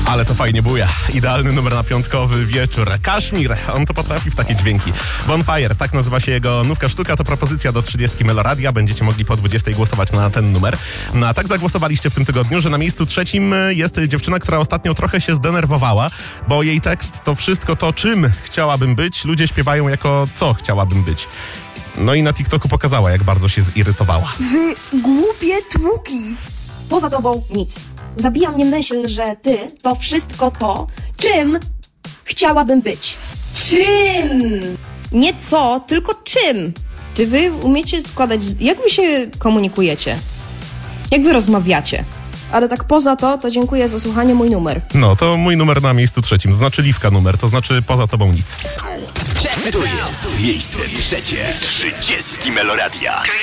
Ale to fajnie buja. Idealny numer na piątkowy wieczór. Kaszmir, on to potrafi w takie dźwięki. Bonfire, tak nazywa się jego nówka sztuka, to propozycja do 30 Meloradia. Będziecie mogli po 20 głosować na ten numer. No a tak zagłosowaliście w tym tygodniu, że na miejscu trzecim jest dziewczyna, która ostatnio trochę się zdenerwowała, bo jej tekst to wszystko to, czym chciałabym być, ludzie śpiewają jako co chciałabym być. No i na TikToku pokazała, jak bardzo się zirytowała. Wy głupie tłuki. Poza tobą nic. Zabija mnie myśl, że ty to wszystko to, czym chciałabym być. Czym? Nie co, tylko czym. Czy wy umiecie składać... Jak wy się komunikujecie? Jak wy rozmawiacie? Ale tak poza to dziękuję za słuchanie mój numer. No, to mój numer na miejscu trzecim. Znaczy Liwka numer, to znaczy poza tobą nic. To jest miejsce trzecie 30 Meloradia.